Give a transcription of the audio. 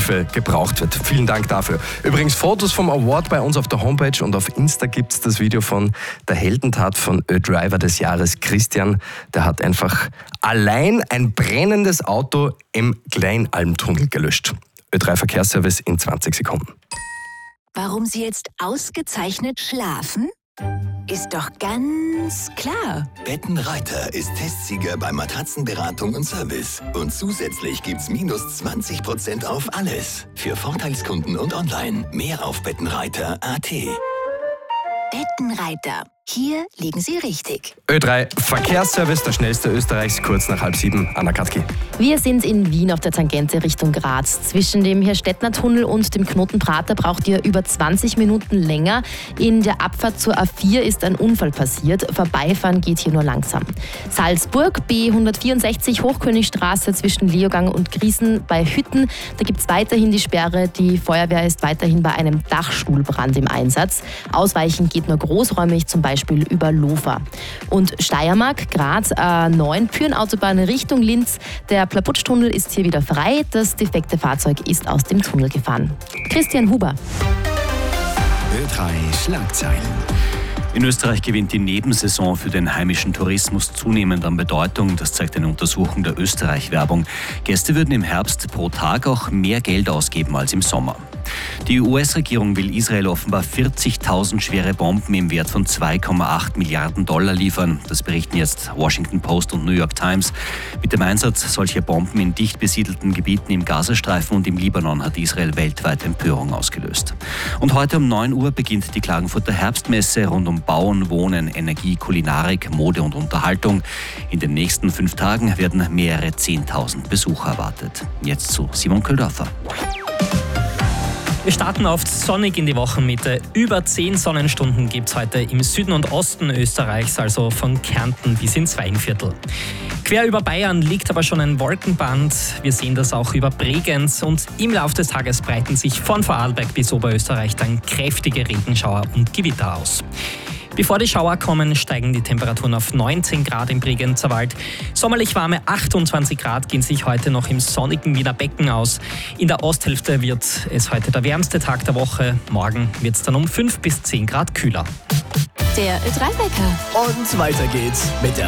Hilfe gebraucht wird. Vielen Dank dafür. Übrigens Fotos vom Award bei uns auf der Homepage und auf Insta gibt es das Video von der Heldentat von Ö-Driver des Jahres Christian. Der hat einfach allein ein brennendes Auto im Kleinalmtunnel gelöscht. Ö3 Verkehrsservice in 20 Sekunden. Warum Sie jetzt ausgezeichnet schlafen? Ist doch ganz klar. Bettenreiter ist Testsieger bei Matratzenberatung und Service. Und zusätzlich gibt's minus 20% auf alles. Für Vorteilskunden und online. Mehr auf bettenreiter.at. Bettenreiter. Hier liegen Sie richtig. Ö3 Verkehrsservice, der schnellste Österreichs, kurz nach 6:30. Anna Katzki. Wir sind in Wien auf der Tangente Richtung Graz. Zwischen dem Hirstettner-Tunnel und dem Knoten Prater braucht ihr über 20 Minuten länger. In der Abfahrt zur A4 ist ein Unfall passiert. Vorbeifahren geht hier nur langsam. Salzburg, B164 Hochkönigstraße zwischen Leogang und Griesen bei Hütten. Da gibt es weiterhin die Sperre. Die Feuerwehr ist weiterhin bei einem Dachstuhlbrand im Einsatz. Ausweichen geht nur großräumig, zum Beispiel über Lofer. Und Steiermark, Graz, A9, Pyrenautobahn Richtung Linz. Der Plaputschtunnel ist hier wieder frei. Das defekte Fahrzeug ist aus dem Tunnel gefahren. Christian Huber. Ö3 Schlagzeilen. In Österreich gewinnt die Nebensaison für den heimischen Tourismus zunehmend an Bedeutung. Das zeigt eine Untersuchung der Österreich-Werbung. Gäste würden im Herbst pro Tag auch mehr Geld ausgeben als im Sommer. Die US-Regierung will Israel offenbar 40.000 schwere Bomben im Wert von 2,8 Milliarden Dollar liefern. Das berichten jetzt Washington Post und New York Times. Mit dem Einsatz solcher Bomben in dicht besiedelten Gebieten im Gazastreifen und im Libanon hat Israel weltweit Empörung ausgelöst. Und heute um 9 Uhr beginnt die Klagenfurter Herbstmesse rund um Bauen, Wohnen, Energie, Kulinarik, Mode und Unterhaltung. In den nächsten 5 Tagen werden mehrere 10.000 Besucher erwartet. Jetzt zu Simon Köldorfer. Wir starten oft sonnig in die Wochenmitte. Über 10 Sonnenstunden gibt es heute im Süden und Osten Österreichs, also von Kärnten bis ins Weinviertel. Quer über Bayern liegt aber schon ein Wolkenband. Wir sehen das auch über Bregenz und im Laufe des Tages breiten sich von Vorarlberg bis Oberösterreich dann kräftige Regenschauer und Gewitter aus. Bevor die Schauer kommen, steigen die Temperaturen auf 19 Grad im Bregenzer Wald. Sommerlich warme 28 Grad gehen sich heute noch im sonnigen Wiener Becken aus. In der Osthälfte wird es heute der wärmste Tag der Woche. Morgen wird es dann um 5 bis 10 Grad kühler. Der Ö3-Wecker. Und weiter geht's mit der